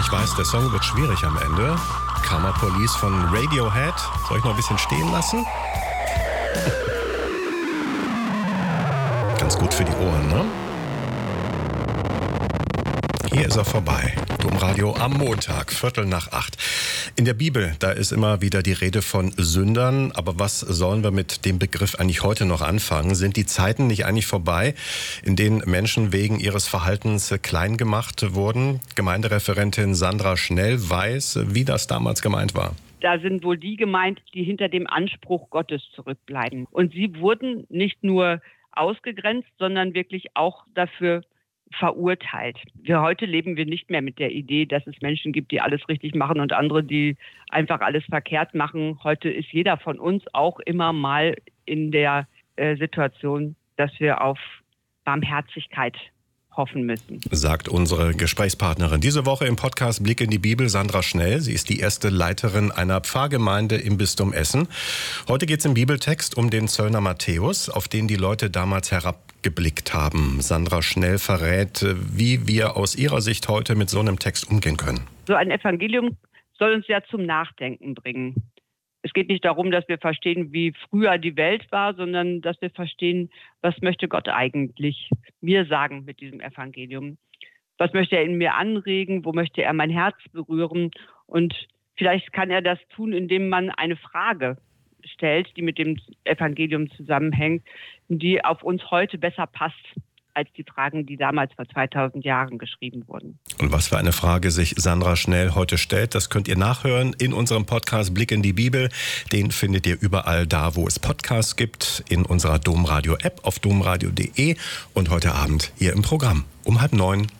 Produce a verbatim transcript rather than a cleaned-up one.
Ich weiß, der Song wird schwierig am Ende. Karma Police von Radiohead. Soll ich noch ein bisschen stehen lassen? Ganz gut für die Ohren, ne? Hier ist er vorbei. Domradio am Montag, Viertel nach acht. In der Bibel, da ist immer wieder die Rede von Sündern. Aber was sollen wir mit dem Begriff eigentlich heute noch anfangen? Sind die Zeiten nicht eigentlich vorbei, in denen Menschen wegen ihres Verhaltens klein gemacht wurden? Gemeindereferentin Sandra Schnell weiß, wie das damals gemeint war. Da sind wohl die gemeint, die hinter dem Anspruch Gottes zurückbleiben. Und sie wurden nicht nur ausgegrenzt, sondern wirklich auch dafür verurteilt. Wir heute leben wir nicht mehr mit der Idee, dass es Menschen gibt, die alles richtig machen und andere, die einfach alles verkehrt machen. Heute ist jeder von uns auch immer mal in der äh, Situation, dass wir auf Barmherzigkeit hoffen müssen. Sagt unsere Gesprächspartnerin diese Woche im Podcast Blick in die Bibel, Sandra Schnell. Sie ist die erste Leiterin einer Pfarrgemeinde im Bistum Essen. Heute geht es im Bibeltext um den Zöllner Matthäus, auf den die Leute damals herabgeblickt haben. Sandra Schnell verrät, wie wir aus ihrer Sicht heute mit so einem Text umgehen können. So ein Evangelium soll uns ja zum Nachdenken bringen. Es geht nicht darum, dass wir verstehen, wie früher die Welt war, sondern dass wir verstehen, was möchte Gott eigentlich mir sagen mit diesem Evangelium? Was möchte er in mir anregen? Wo möchte er mein Herz berühren? Und vielleicht kann er das tun, indem man eine Frage stellt, die mit dem Evangelium zusammenhängt, die auf uns heute besser passt als die Fragen, die damals vor zweitausend Jahren geschrieben wurden. Und was für eine Frage sich Sandra Schnell heute stellt, das könnt ihr nachhören in unserem Podcast Blick in die Bibel. Den findet ihr überall da, wo es Podcasts gibt, in unserer Domradio-App auf domradio punkt de und heute Abend hier im Programm um halb neun.